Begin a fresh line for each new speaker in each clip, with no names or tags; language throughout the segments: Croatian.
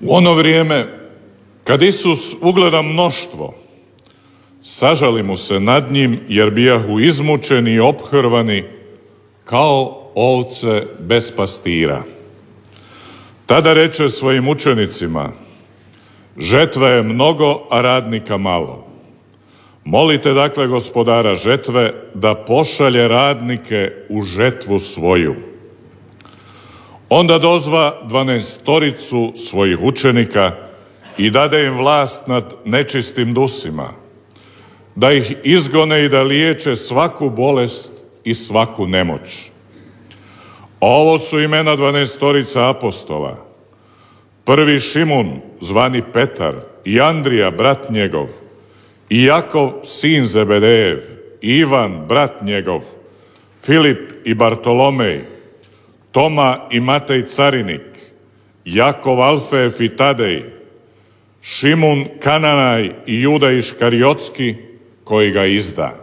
U ono vrijeme, kad Isus ugleda mnoštvo, sažali mu se nad njim, jer bijahu izmučeni i ophrvani kao ovce bez pastira. Tada reče svojim učenicima: žetva je mnogo, a radnika malo. Molite dakle gospodara žetve da pošalje radnike u žetvu svoju. Onda dozva 12 svojih učenika i dade im vlast nad nečistim dusima, da ih izgone i da liječe svaku bolest i svaku nemoć. Ovo su imena 12 apostola. Prvi Šimun, zvani Petar, i Andrija, brat njegov, i Jakov, sin Zebedejev, i Ivan, brat njegov, Filip i Bartolomej, Toma i Matej carinik, Jakov Alfejev i Tadej, Šimun Kananaj i Juda Iškariotski, koji ga izda.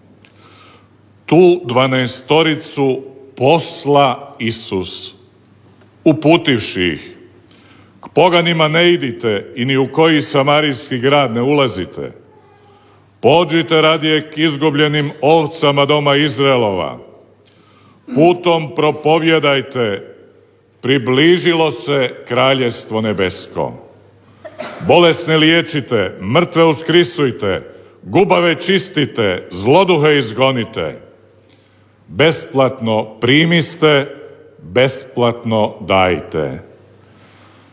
Tu 12 posla Isus, uputivši ih: k poganima ne idite i ni u koji samarijski grad ne ulazite. Pođite radije k izgubljenim ovcama doma Izraelova. Putom propovjedajte, približilo se kraljevstvo nebesko. Bolesne liječite, mrtve uskrisujte, gubave čistite, zloduhe izgonite. Besplatno primiste, besplatno dajte.